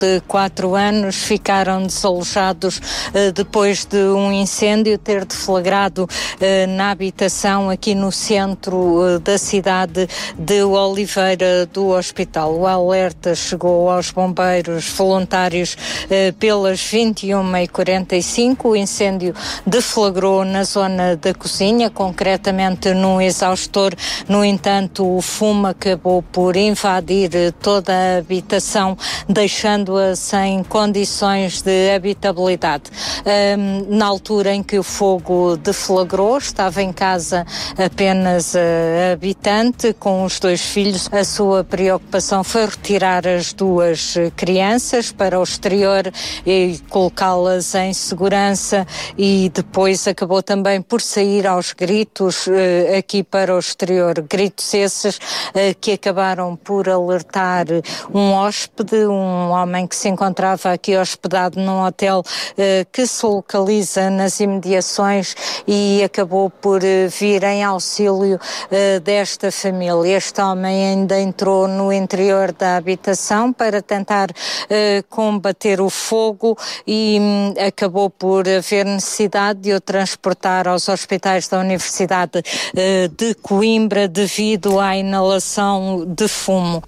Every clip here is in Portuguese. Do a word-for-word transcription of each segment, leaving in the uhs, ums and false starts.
de quatro anos ficaram desalojados eh, depois de um incêndio ter deflagrado eh, na habitação aqui no centro eh, da cidade de Oliveira do Hospital. O alerta chegou aos bombeiros voluntários eh, pelas vinte e uma e quarenta e cinco. O incêndio deflagrou na zona da cozinha, concretamente num exaustor. No entanto, o fumo acabou por invadir eh, toda a habitação, deixando sem condições de habitabilidade. Um, na altura em que o fogo deflagrou, estava em casa apenas a habitante com os dois filhos. A sua preocupação foi retirar as duas crianças para o exterior e colocá-las em segurança, e depois acabou também por sair aos gritos uh, aqui para o exterior. Gritos esses uh, que acabaram por alertar um hóspede, um homem que se encontrava aqui hospedado num hotel eh, que se localiza nas imediações, e acabou por eh, vir em auxílio eh, desta família. Este homem ainda entrou no interior da habitação para tentar eh, combater o fogo e hum, acabou por haver necessidade de o transportar aos hospitais da Universidade eh, de Coimbra devido à inalação de fumo.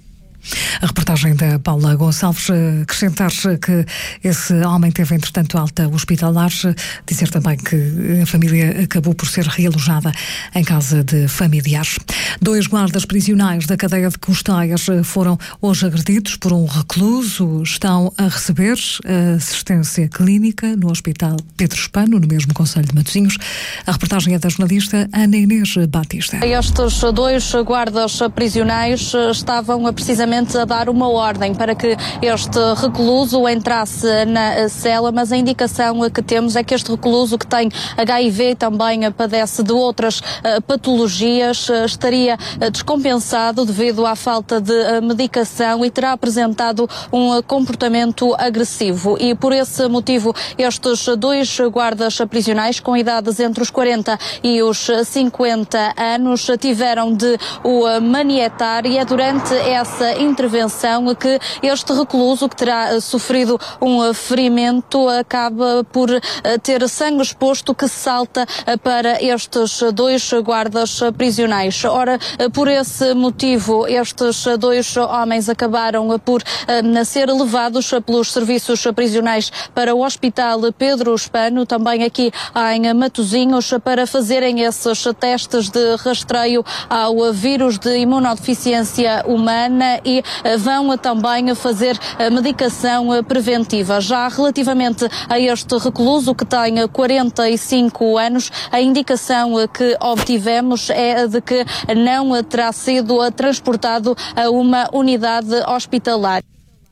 A reportagem da Paula Gonçalves. Acrescentar que esse homem teve, entretanto, alta hospitalar. Dizer também que a família acabou por ser realojada em casa de familiares. Dois guardas prisionais da cadeia de Costeias foram hoje agredidos por um recluso. Estão a receber assistência clínica no Hospital Pedro Spano, no mesmo concelho de Matosinhos. A reportagem é da jornalista Ana Inês Batista. Estes dois guardas prisionais estavam a precisamente a dar uma ordem para que este recluso entrasse na cela, mas a indicação que temos é que este recluso, que tem H I V e também padece de outras uh, patologias, uh, estaria uh, descompensado devido à falta de uh, medicação e terá apresentado um uh, comportamento agressivo. E por esse motivo estes dois guardas prisionais com idades entre os quarenta e os cinquenta anos tiveram de o uh, manietar, e é durante essa intervenção que este recluso, que terá uh, sofrido um uh, ferimento, acaba por uh, ter sangue exposto, que salta uh, para estes dois guardas uh, prisionais. Ora, uh, por esse motivo, estes uh, dois homens acabaram uh, por uh, ser levados uh, pelos serviços uh, prisionais para o Hospital Pedro Spano, também aqui em Matosinhos, uh, para fazerem esses uh, testes de rastreio ao uh, vírus de imunodeficiência humana, e uh, vão uh, também fazer uh, medicação uh, preventiva. Já relativamente a este recluso, que tem uh, quarenta e cinco anos, a indicação uh, que obtivemos é de que não uh, terá sido uh, transportado a uma unidade hospitalar.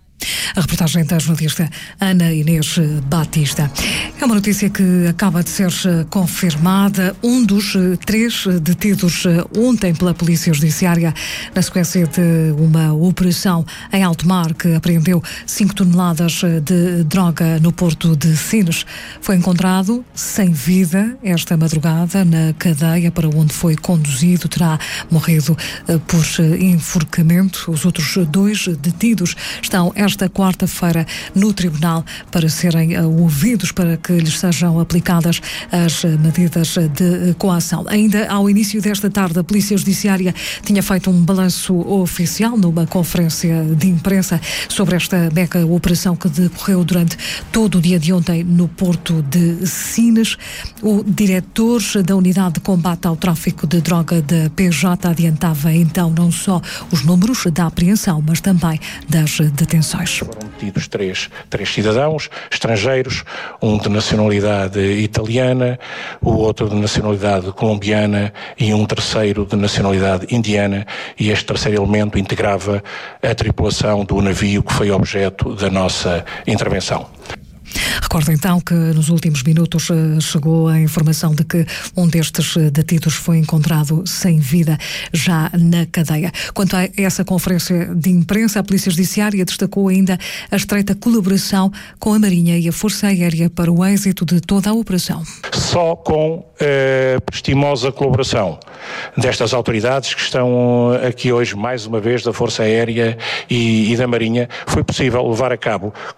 A reportagem da jornalista Ana Inês Batista. É uma notícia que acaba de ser confirmada. Um dos três detidos ontem pela Polícia Judiciária na sequência de uma operação em alto mar que apreendeu cinco toneladas de droga no porto de Sines, foi encontrado sem vida esta madrugada na cadeia para onde foi conduzido. Terá morrido por enforcamento. Os outros dois detidos estão esta quarta-feira no tribunal para serem uh, ouvidos, para que lhes sejam aplicadas as uh, medidas de coação. Ainda ao início desta tarde, a Polícia Judiciária tinha feito um balanço oficial numa conferência de imprensa sobre esta mega operação que decorreu durante todo o dia de ontem no porto de Sines. O diretor da Unidade de Combate ao Tráfico de Droga da P J adiantava então não só os números da apreensão, mas também das detenções. Foram detidos três, três cidadãos estrangeiros, um de nacionalidade italiana, o outro de nacionalidade colombiana e um terceiro de nacionalidade indiana, e este terceiro elemento integrava a tripulação do navio que foi objeto da nossa intervenção. Recordo então que nos últimos minutos chegou a informação de que um destes detidos foi encontrado sem vida já na cadeia. Quanto a essa conferência de imprensa, a Polícia Judiciária destacou ainda a estreita colaboração com a Marinha e a Força Aérea para o êxito de toda a operação. Só com a prestimosa colaboração destas autoridades que estão aqui hoje, mais uma vez, da Força Aérea e, e da Marinha, foi possível levar a cabo